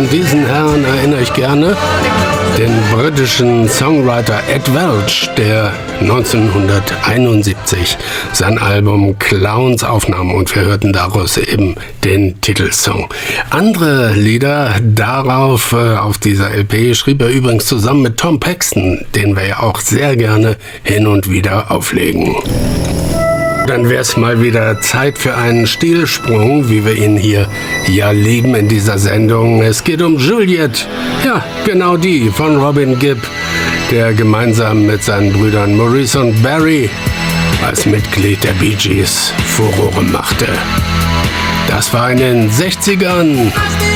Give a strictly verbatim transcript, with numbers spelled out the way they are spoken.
an diesen Herrn erinnere ich gerne, den britischen Songwriter Ed Welch, der neunzehnhunderteinundsiebzig sein Album Clowns aufnahm und wir hörten daraus eben den Titelsong. Andere Lieder darauf, äh, auf dieser L P, schrieb er übrigens zusammen mit Tom Paxton, den wir ja auch sehr gerne hin und wieder auflegen. Dann wäre es mal wieder Zeit für einen Stilsprung, wie wir ihn hier ja lieben in dieser Sendung. Es geht um Juliette, ja, genau die von Robin Gibb, der gemeinsam mit seinen Brüdern Maurice und Barry als Mitglied der Bee Gees Furore machte. Das war in den sechzigern.